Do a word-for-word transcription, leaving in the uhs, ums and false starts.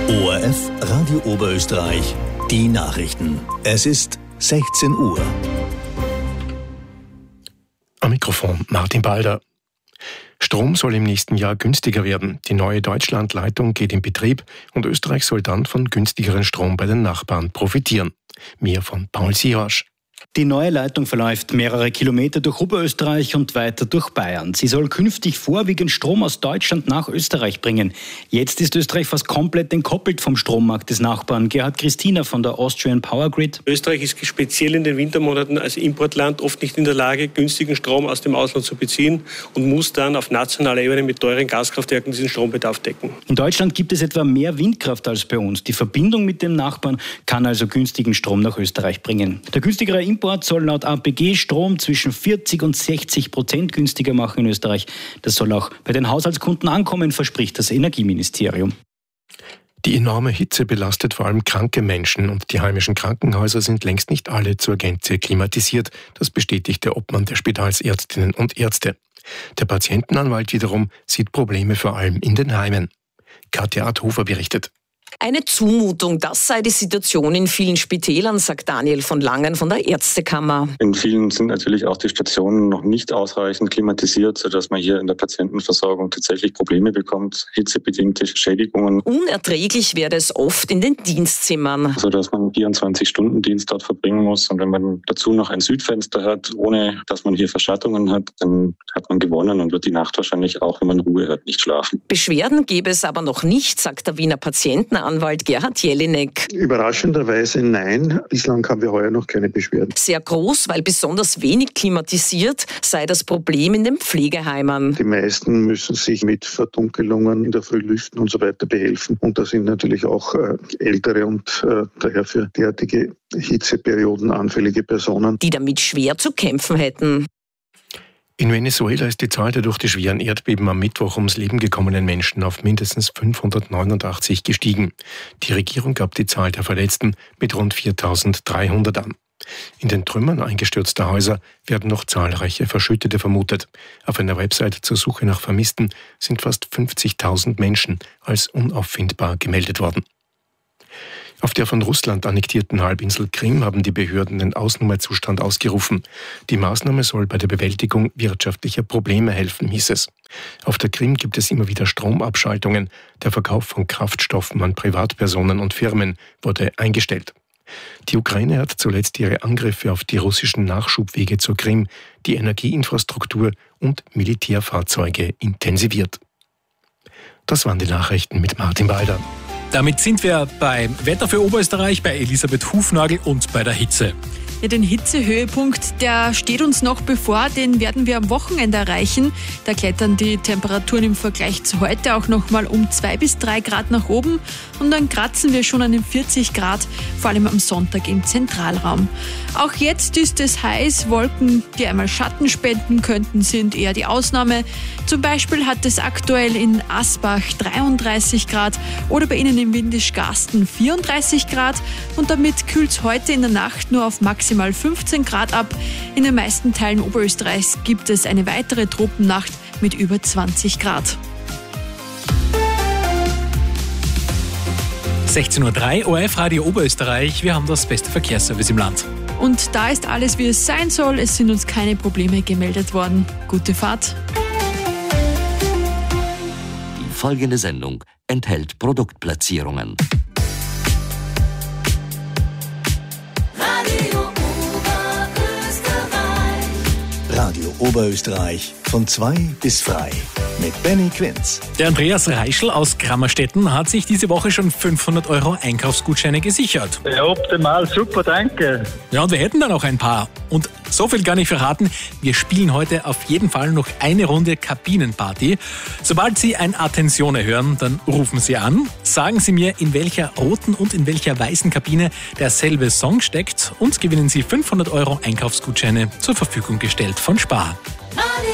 O R F Radio Oberösterreich, die Nachrichten. Es ist sechzehn Uhr. Am Mikrofon Martin Balder. Strom soll im nächsten Jahr günstiger werden. Die neue Deutschlandleitung geht in Betrieb und Österreich soll dann von günstigeren Strom bei den Nachbarn profitieren. Mehr von Paul Siosch. Die neue Leitung verläuft mehrere Kilometer durch Oberösterreich und weiter durch Bayern. Sie soll künftig vorwiegend Strom aus Deutschland nach Österreich bringen. Jetzt ist Österreich fast komplett entkoppelt vom Strommarkt des Nachbarn. Gerhard Christina von der Austrian Power Grid. Österreich ist speziell in den Wintermonaten als Importland oft nicht in der Lage, günstigen Strom aus dem Ausland zu beziehen und muss dann auf nationaler Ebene mit teuren Gaskraftwerken diesen Strombedarf decken. In Deutschland gibt es etwa mehr Windkraft als bei uns. Die Verbindung mit dem Nachbarn kann also günstigen Strom nach Österreich bringen. Der günstigere Import soll laut A P G Strom zwischen vierzig und sechzig Prozent günstiger machen in Österreich. Das soll auch bei den Haushaltskunden ankommen, verspricht das Energieministerium. Die enorme Hitze belastet vor allem kranke Menschen und die heimischen Krankenhäuser sind längst nicht alle zur Gänze klimatisiert. Das bestätigt der Obmann der Spitalsärztinnen und Ärzte. Der Patientenanwalt wiederum sieht Probleme vor allem in den Heimen. Katja Adhofer berichtet. Eine Zumutung, das sei die Situation in vielen Spitälern, sagt Daniel von Langen von der Ärztekammer. In vielen sind natürlich auch die Stationen noch nicht ausreichend klimatisiert, sodass man hier in der Patientenversorgung tatsächlich Probleme bekommt, hitzebedingte Schädigungen. Unerträglich werde es oft in den Dienstzimmern. Sodass man vierundzwanzig Stunden Dienst dort verbringen muss. Und wenn man dazu noch ein Südfenster hat, ohne dass man hier Verschattungen hat, dann hat man gewonnen und wird die Nacht wahrscheinlich auch, wenn man Ruhe hat, nicht schlafen. Beschwerden gäbe es aber noch nicht, sagt der Wiener Patientenanwalt Gerhard Jelinek. Überraschenderweise nein. Bislang haben wir heuer noch keine Beschwerden. Sehr groß, weil besonders wenig klimatisiert sei das Problem in den Pflegeheimen. Die meisten müssen sich mit Verdunkelungen in der Früh lüften und so weiter behelfen. Und da sind natürlich auch äh, ältere und äh, daher für derartige Hitzeperioden anfällige Personen, die damit schwer zu kämpfen hätten. In Venezuela ist die Zahl der durch die schweren Erdbeben am Mittwoch ums Leben gekommenen Menschen auf mindestens fünfhundertneunundachtzig gestiegen. Die Regierung gab die Zahl der Verletzten mit rund viertausenddreihundert an. In den Trümmern eingestürzter Häuser werden noch zahlreiche Verschüttete vermutet. Auf einer Website zur Suche nach Vermissten sind fast fünfzigtausend Menschen als unauffindbar gemeldet worden. Auf der von Russland annektierten Halbinsel Krim haben die Behörden den Ausnahmezustand ausgerufen. Die Maßnahme soll bei der Bewältigung wirtschaftlicher Probleme helfen, hieß es. Auf der Krim gibt es immer wieder Stromabschaltungen. Der Verkauf von Kraftstoffen an Privatpersonen und Firmen wurde eingestellt. Die Ukraine hat zuletzt ihre Angriffe auf die russischen Nachschubwege zur Krim, die Energieinfrastruktur und Militärfahrzeuge intensiviert. Das waren die Nachrichten mit Martin Balder. Damit sind wir beim Wetter für Oberösterreich, bei Elisabeth Hufnagel und bei der Hitze. Ja, den Hitzehöhepunkt, der steht uns noch bevor, den werden wir am Wochenende erreichen. Da klettern die Temperaturen im Vergleich zu heute auch noch mal um zwei bis drei Grad nach oben und dann kratzen wir schon an den vierzig Grad, vor allem am Sonntag im Zentralraum. Auch jetzt ist es heiß, Wolken, die einmal Schatten spenden könnten, sind eher die Ausnahme. Zum Beispiel hat es aktuell in Asbach dreiunddreißig Grad oder bei Ihnen im Windischgarsten vierunddreißig Grad und damit kühlt es heute in der Nacht nur auf maximal maximal fünfzehn Grad ab. In den meisten Teilen Oberösterreichs gibt es eine weitere Tropennacht mit über zwanzig Grad. sechzehn Uhr drei, O R F Radio Oberösterreich. Wir haben das beste Verkehrsservice im Land. Und da ist alles, wie es sein soll. Es sind uns keine Probleme gemeldet worden. Gute Fahrt. Die folgende Sendung enthält Produktplatzierungen. Radio Oberösterreich von zwei bis frei mit Benny Quinz. Der Andreas Reischl aus Grammerstetten hat sich diese Woche schon fünfhundert Euro Einkaufsgutscheine gesichert. Ja, optimal, super, danke. Ja, und wir hätten dann auch ein paar. Und so viel kann ich verraten, wir spielen heute auf jeden Fall noch eine Runde Kabinenparty. Sobald Sie ein Attenzione hören, dann rufen Sie an, sagen Sie mir, in welcher roten und in welcher weißen Kabine derselbe Song steckt und gewinnen Sie fünfhundert Euro Einkaufsgutscheine zur Verfügung gestellt von Spar.